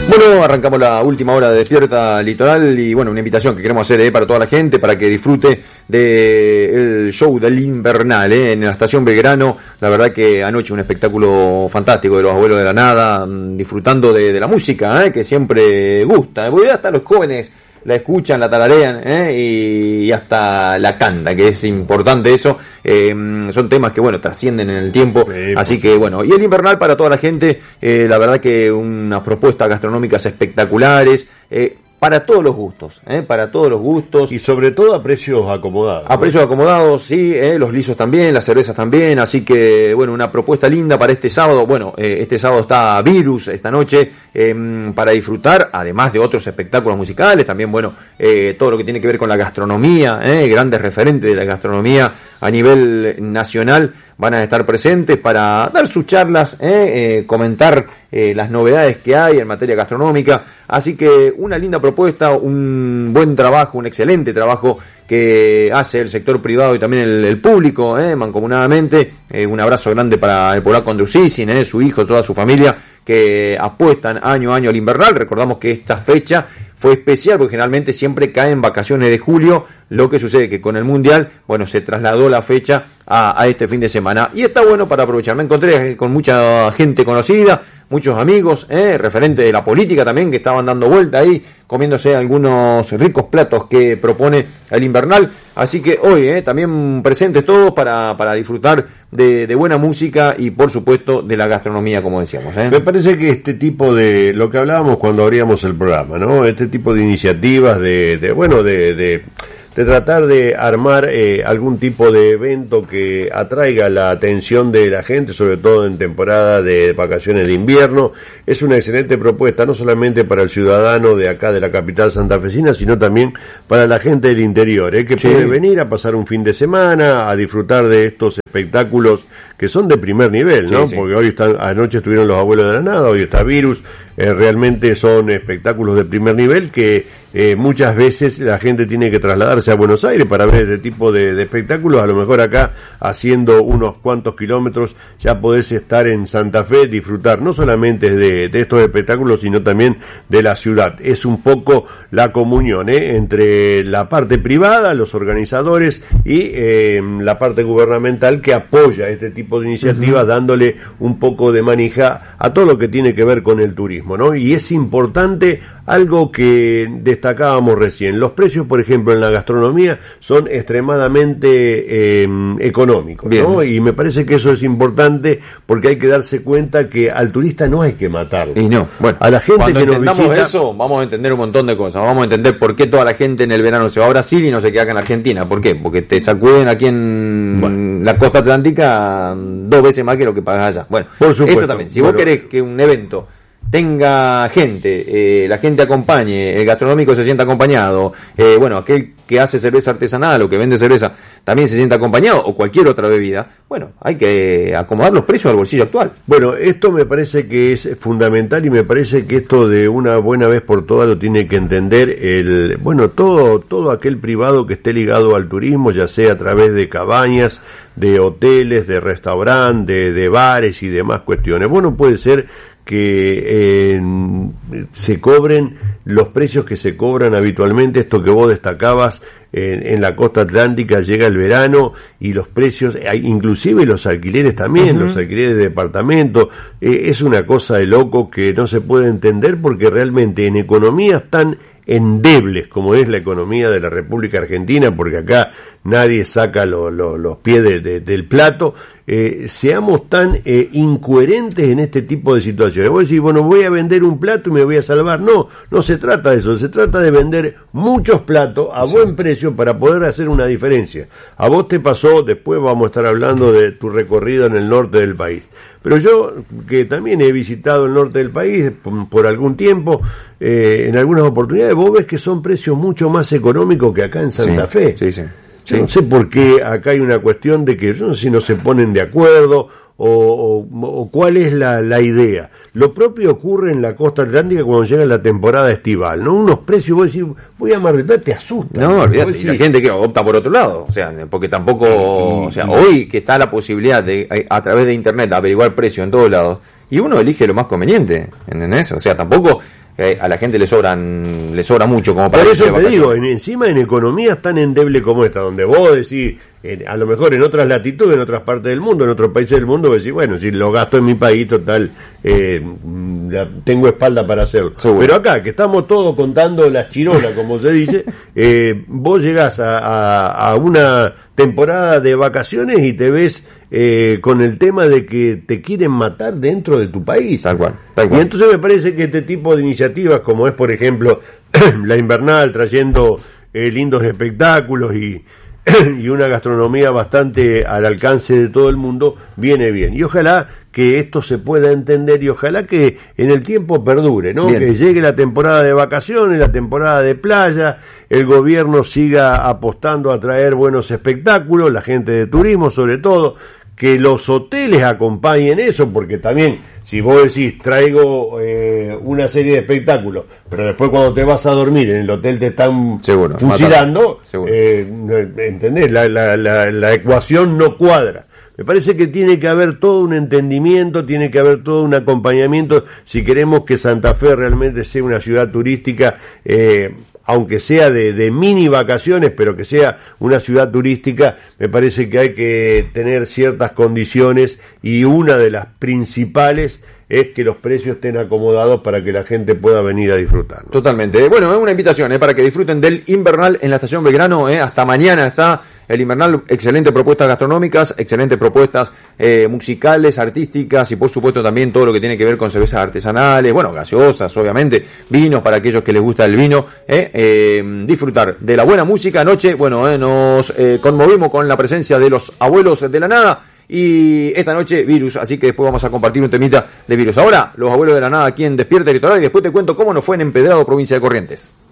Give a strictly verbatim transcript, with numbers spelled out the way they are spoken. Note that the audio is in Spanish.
Bueno, arrancamos la última hora de Despierta Litoral y bueno, una invitación que queremos hacer eh, para toda la gente, para que disfrute del show del Invernal eh, en la estación Belgrano. La verdad que anoche un espectáculo fantástico de los Abuelos de la Nada, disfrutando de, de la música, eh, que siempre gusta. Porque hasta los jóvenes la escuchan, la tararean eh, y, y hasta la cantan, que es importante eso. Eh, son temas que, bueno, trascienden en el tiempo. Sí, así que, bueno, y el Invernal para toda la gente, eh, la verdad que unas propuestas gastronómicas espectaculares, eh, para todos los gustos, ¿eh? Para todos los gustos. Y sobre todo a precios acomodados. A ¿no? precios acomodados, sí, ¿eh? Los lisos también, las cervezas también, así que, bueno, una propuesta linda para este sábado. Bueno, eh, este sábado está Virus, esta noche, eh, para disfrutar, además de otros espectáculos musicales, también, bueno, eh, todo lo que tiene que ver con la gastronomía, ¿eh? Grandes referentes de la gastronomía a nivel nacional van a estar presentes para dar sus charlas, eh, eh, comentar eh, las novedades que hay en materia gastronómica. Así que una linda propuesta, un buen trabajo, un excelente trabajo que hace el sector privado y también el, el público, eh, mancomunadamente. Eh, un abrazo grande para el polaco Andrusisin, eh, su hijo, toda su familia, que apuestan año a año al Invernal. Recordamos que esta fecha fue especial porque generalmente siempre cae en vacaciones de julio. Lo que sucede que con el Mundial, bueno, se trasladó la fecha a, a este fin de semana. Y está bueno para aprovechar. Me encontré con mucha gente conocida, muchos amigos, eh, referentes de la política también, que estaban dando vuelta ahí, comiéndose algunos ricos platos que propone el Invernal. Así que hoy eh, también presentes todos para, para disfrutar de, de buena música y por supuesto de la gastronomía, como decíamos. Eh. Me parece que este tipo de, lo que hablábamos cuando abríamos el programa, ¿no? Este tipo de iniciativas de, de bueno, de... de de tratar de armar eh, algún tipo de evento que atraiga la atención de la gente, sobre todo en temporada de vacaciones de invierno. Es una excelente propuesta, no solamente para el ciudadano de acá de la capital santafesina, sino también para la gente del interior, eh, que sí. puede venir a pasar un fin de semana, a disfrutar de estos espectáculos que son de primer nivel, ¿no? Sí, sí. Porque hoy están, anoche estuvieron los Abuelos de la Nada, hoy está Virus, eh, realmente son espectáculos de primer nivel que Eh, muchas veces la gente tiene que trasladarse a Buenos Aires para ver este tipo de, de espectáculos. A lo mejor acá, haciendo unos cuantos kilómetros, ya podés estar en Santa Fe, disfrutar no solamente de, de estos espectáculos, sino también de la ciudad. Es un poco la comunión ¿eh? entre la parte privada, los organizadores, y eh, la parte gubernamental que apoya este tipo de iniciativas, uh-huh. dándole un poco de manija a todo lo que tiene que ver con el turismo, ¿no? Y es importante algo que destacábamos recién. Los precios, por ejemplo, en la gastronomía son extremadamente eh, económicos, Bien. ¿no? Y me parece que eso es importante porque hay que darse cuenta que al turista no hay que matarlo. Y no, bueno, a la gente cuando que nos entendamos visita, eso, vamos a entender un montón de cosas. Vamos a entender por qué toda la gente en el verano se va a Brasil y no se queda acá en Argentina. ¿Por qué? Porque te sacuden aquí en bueno. la costa atlántica dos veces más que lo que pagas allá. Bueno, por supuesto. Esto también. Si bueno. vos querés que un evento tenga gente, eh, la gente acompañe, el gastronómico se sienta acompañado, eh, bueno, aquel que hace cerveza artesanal o que vende cerveza también se sienta acompañado, o cualquier otra bebida, bueno, hay que acomodar los precios al bolsillo actual. Bueno, esto me parece que es fundamental y me parece que esto de una buena vez por todas lo tiene que entender el, bueno, todo, todo aquel privado que esté ligado al turismo, ya sea a través de cabañas, de hoteles, de restaurantes, de, de bares y demás cuestiones. Bueno, puede ser que eh, se cobren los precios que se cobran habitualmente, esto que vos destacabas en, en la costa atlántica, llega el verano y los precios, inclusive los alquileres también, uh-huh. los alquileres de departamento, eh, es una cosa de loco que no se puede entender porque realmente en economías tan endebles como es la economía de la República Argentina, porque acá nadie saca lo, lo, los pies de, de, del plato, eh, seamos tan eh, incoherentes en este tipo de situaciones. Vos decís, bueno, voy a vender un plato y me voy a salvar. No, no se trata de eso, se trata de vender muchos platos a sí. buen precio para poder hacer una diferencia. A vos te pasó, después vamos a estar hablando de tu recorrido en el norte del país. Pero yo, que también he visitado el norte del país por, por algún tiempo, eh, en algunas oportunidades, vos ves que son precios mucho más económicos que acá en Santa sí, Fe. Sí, sí. Yo sí. no sé por qué acá hay una cuestión de que, yo no sé si no se ponen de acuerdo o, o, o cuál es la, la idea. Lo propio ocurre en la costa atlántica cuando llega la temporada estival, ¿no? Unos precios, vos decís, voy a Mar del Plata, te asustan. No, olvídate, y hay gente que opta por otro lado, o sea, porque tampoco, y, o sea, y, hoy que está la posibilidad de, a través de internet, averiguar precios en todos lados, y uno elige lo más conveniente, ¿entendés? O sea, tampoco eh, a la gente le sobran, le sobra mucho como para Por irse eso de te digo, vacaciones. en, encima en economías tan endebles como esta, donde vos decís, en, a lo mejor en otras latitudes, en otras partes del mundo, en otros países del mundo, decís, bueno, si lo gasto en mi país, total, eh, la, tengo espalda para hacerlo. Seguro. Pero acá, que estamos todos contando las chirolas, como se dice, eh, vos llegás a, a, a una temporada de vacaciones y te ves eh, con el tema de que te quieren matar dentro de tu país. Tal cual, tal cual. Y entonces me parece que este tipo de iniciativas, como es por ejemplo la invernal, trayendo eh, lindos espectáculos y, y una gastronomía bastante al alcance de todo el mundo, viene bien. Y ojalá que esto se pueda entender y ojalá que en el tiempo perdure, ¿no? Bien. Que llegue la temporada de vacaciones, la temporada de playa, el gobierno siga apostando a traer buenos espectáculos, la gente de turismo sobre todo, que los hoteles acompañen eso, porque también, si vos decís, traigo eh, una serie de espectáculos, pero después cuando te vas a dormir en el hotel te están Seguro, fusilando, Seguro. eh, ¿entendés? La, la, la, la ecuación no cuadra. Me parece que tiene que haber todo un entendimiento, tiene que haber todo un acompañamiento, si queremos que Santa Fe realmente sea una ciudad turística, eh, aunque sea de, de mini vacaciones, pero que sea una ciudad turística. Me parece que hay que tener ciertas condiciones y una de las principales es que los precios estén acomodados para que la gente pueda venir a disfrutar, ¿no? Totalmente. Bueno, es una invitación eh, para que disfruten del invernal en la estación Belgrano. Eh, hasta mañana está el invernal. Excelentes propuestas gastronómicas, excelentes propuestas eh, musicales, artísticas y por supuesto también todo lo que tiene que ver con cervezas artesanales, bueno, gaseosas, obviamente, vinos para aquellos que les gusta el vino. Eh, eh, disfrutar de la buena música. Anoche, bueno, eh, nos eh, conmovimos con la presencia de los abuelos de la nada. Y esta noche Virus, así que después vamos a compartir un temita de Virus. Ahora, los abuelos de la nada aquí en Despierta Litoral y después te cuento cómo nos fue en Empedrado, provincia de Corrientes.